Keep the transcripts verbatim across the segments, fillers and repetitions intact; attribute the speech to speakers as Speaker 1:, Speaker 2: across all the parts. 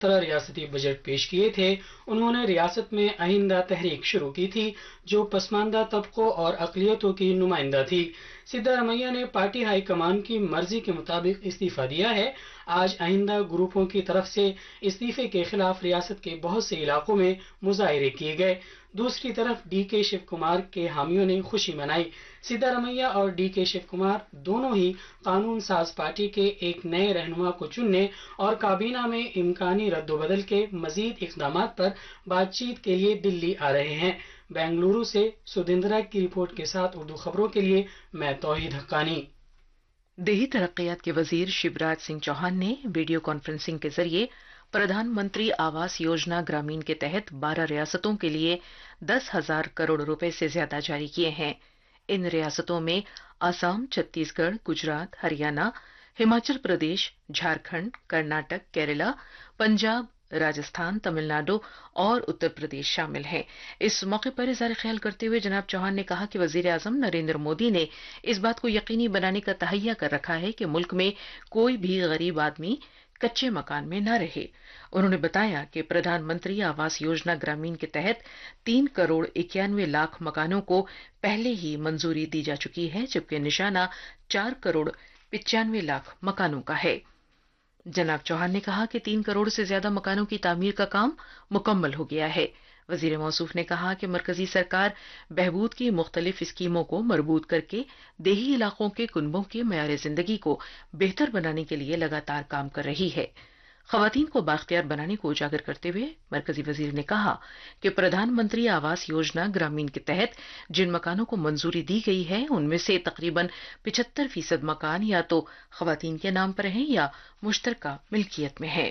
Speaker 1: طرح ریاستی بجٹ پیش کیے تھے، انہوں نے ریاست میں آئندہ تحریک شروع کی تھی جو پسماندہ طبقوں اور اقلیتوں کی نمائندہ تھی۔ سدھارمیہ نے پارٹی ہائی کمان کی مرضی کے مطابق استعفی دیا ہے۔ آج آئندہ گروپوں کی طرف سے استعفے کے خلاف ریاست کے بہت سے علاقوں میں مظاہرے کیے گئے۔ دوسری طرف ڈی کے شیو کمار کے حامیوں نے خوشی منائی۔ سدھارمیہ اور ڈی کے شیو کمار دونوں ہی قانون ساز پارٹی کے ایک نئے رہنما کو چننے اور کابینہ میں امکانی رد و بدل کے مزید اقدامات پر بات چیت کے لیے دلی آ رہے ہیں۔ بنگلورو سے سدھیندرا کی رپورٹ کے ساتھ اردو خبروں کے لیے میں توحید حقانی۔
Speaker 2: دیہی ترقیات کے وزیر شیوراج سنگھ چوہان نے ویڈیو کانفرنسنگ کے ذریعے پردھان منتری آواس یوجنا گرامین کے تحت بارہ ریاستوں کے لیے دس ہزار کروڑ روپے سے زیادہ جاری کیے ہیں۔ ان ریاستوں میں آسام، چھتیس گڑھ، گجرات، ہریانہ، ہماچل پردیش، جھارکھنڈ، کرناٹک، کیرلا، پنجاب، راجستھان، تمل ناڈو اور اتر پردیش شامل ہیں۔ اس موقع پر اظہار خیال کرتے ہوئے جناب چوہان نے کہا کہ وزیر اعظم نریندر مودی نے اس بات کو یقینی بنانے کا تہیہ کر رکھا ہے کہ ملک میں کوئی بھی غریب آدمی کچے مکان میں نہ رہے۔ انہوں نے بتایا کہ پردھان منتری آواس یوجنا گرامین کے تحت تین کروڑ اکیانوے لاکھ مکانوں کو پہلے ہی منظوری دی جا چکی ہے، جبکہ نشانہ چار کروڑ پچانوے لاکھ مکانوں کا ہے۔ جناب چوہان نے کہا کہ تین کروڑ سے زیادہ مکانوں کی تعمیر کا کام مکمل ہو گیا ہے۔ وزیر موصوف نے کہا کہ مرکزی سرکار بہبود کی مختلف اسکیموں کو مربوط کر کے دیہی علاقوں کے کنبوں کے معیار زندگی کو بہتر بنانے کے لیے لگاتار کام کر رہی ہے۔ خواتین کو بااختیار بنانے کو اجاگر کرتے ہوئے مرکزی وزیر نے کہا کہ پردھان منتری آواس یوجنا گرامین کے تحت جن مکانوں کو منظوری دی گئی ہے ان میں سے تقریباً پچہتر فیصد مکان یا تو خواتین کے نام پر ہیں یا مشترکہ ملکیت میں ہیں۔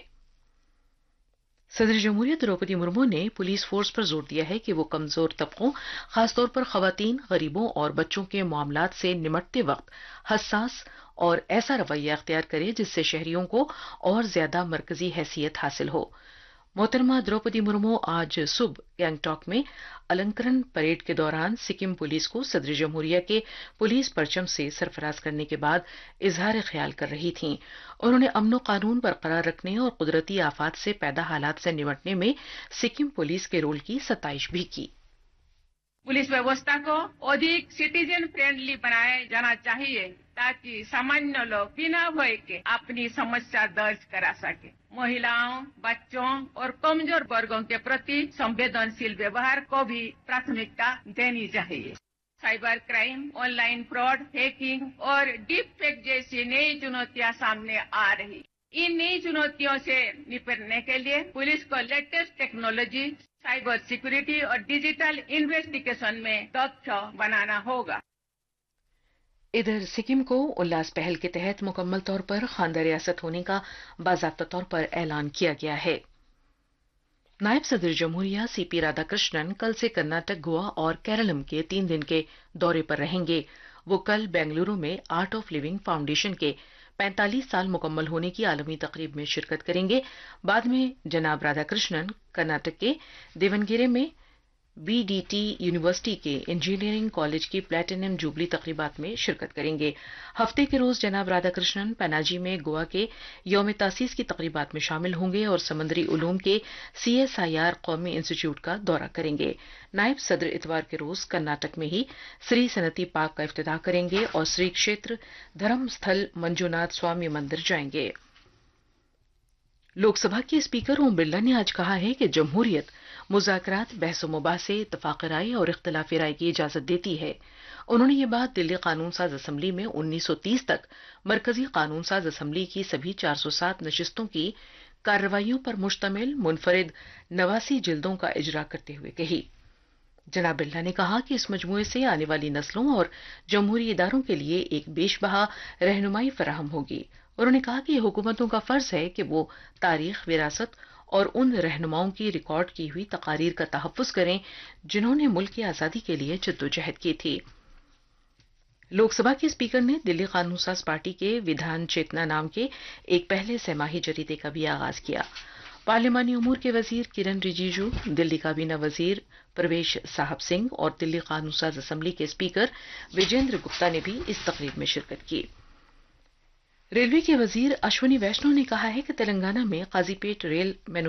Speaker 2: صدر جمہوریہ دروپدی مرمو نے پولیس فورس پر زور دیا ہے کہ وہ کمزور طبقوں، خاص طور پر خواتین، غریبوں اور بچوں کے معاملات سے نمٹتے وقت حساس اور ایسا رویہ اختیار کرے جس سے شہریوں کو اور زیادہ مرکزی حیثیت حاصل ہو۔ محترمہ دروپدی مرمو آج صبح گینگٹاک میں النکرن پریڈ کے دوران سکم پولیس کو صدر جمہوریہ کے پولیس پرچم سے سرفراز کرنے کے بعد اظہار خیال کر رہی تھیں۔ انہوں نے امن و قانون برقرار رکھنے اور قدرتی آفات سے پیدا حالات سے نمٹنے میں سکم پولیس کے رول کی ستائش بھی کی۔
Speaker 3: पुलिस व्यवस्था को अधिक सिटीजन फ्रेंडली बनाया जाना चाहिए ताकि सामान्य लोग बिना भय के अपनी समस्या दर्ज करा सके। महिलाओं, बच्चों और कमजोर वर्गों के प्रति संवेदनशील व्यवहार को भी प्राथमिकता देनी चाहिए। Cyber crime, online fraud, hacking और डीप फेक जैसी नई चुनौतियां सामने आ रही। इन नई चुनौतियों से निपटने के लिए पुलिस को लेटेस्ट टेक्नोलॉजी, साइबर सिक्योरिटी और डिजिटल इन्वेस्टिगेशन में दक्ष बनाना होगा।
Speaker 2: इधर सिक्किम को उल्लास पहल के तहत मुकम्मल तौर पर खानदा रियासत होने का बाज़ाब्ता तौर पर ऐलान किया गया है। नायब सदर जमहूरिया सी पी राधाकृष्णन कल से कर्नाटक, गोवा और केरलम के तीन दिन के दौरे पर रहेंगे। वो कल बेंगलुरु में आर्ट ऑफ लिविंग फाउंडेशन के पैंतालीस साल मुकम्मल होने की आलमी तकरीब में शिरकत करेंगे। बाद में जनाब राधाकृष्णन कर्नाटक के देवनगिरे में बी डी टी यूनिवर्सिटी के इंजीनियरिंग कॉलेज की प्लेटिनम जुबली तकरीबात में शिरकत करेंगे। हफ्ते के रोज जनाब राधाकृष्णन पनाजी में गोवा के यौम तासीस की तकरीबात में शामिल होंगे और समंदरी उलूम के सी एस आई आर कौमी इंस्टीट्यूट का दौरा करेंगे। नायब सदर इतवार के रोज कर्नाटक में ही श्री सनती पार्क का इफ्तिताह करेंगे और श्री क्षेत्र धर्म स्थल मंजूनाथ स्वामी मंदिर जाएंगे। लोकसभा के स्पीकर ओम बिरला ने आज कहा है कि जमहूरियत मुज़ाकरात, बहस मुबासे, इत्तफाक राय और इख्तिलाफ राय की इजाजत देती है। उन्होंने ये बात दिल्ली कानून साज असम्बली में उन्नीस सौ तीस तक मरकजी कानून साज असम्बली की सभी चार सौ सात नशिस्तों की कार्रवाइयों पर मुश्तमिल मुनफरिद नवासी जिल्दों का इजरा करते हुए कही। जनाब बिरला ने कहा कि इस मजमूए से आने वाली नस्लों और जमहूरी इदारों के लिए एक बेशबहा रहनुमाई फराहम होगी। उन्होंने कहा कि हुकूमतों का फर्ज है कि वो तारीख, विरासत और उन रहनुमाओं की रिकॉर्ड की हुई तकारीर का तहफ़्फ़ुज़ करें जिन्होंने मुल्क की आज़ादी के लिए जद्दोजहद की थी। लोकसभा के स्पीकर ने दिल्ली कानून साज पार्टी के विधान चेतना नाम के एक पहले सहमाही जरीदे का भी आगाज किया। पार्लिमानी उमूर के वजीर किरण रिजिजू, दिल्ली काबीना वजीर प्रवेश साहब सिंह और दिल्ली कानून साज असम्बली के स्पीकर विजेंद्र गुप्ता ने भी इस तकरीब में शिरकत की। ریلوے کے وزیر اشونی ویشنو نے کہا ہے کہ تلنگانہ میں قاضی پیٹ ریل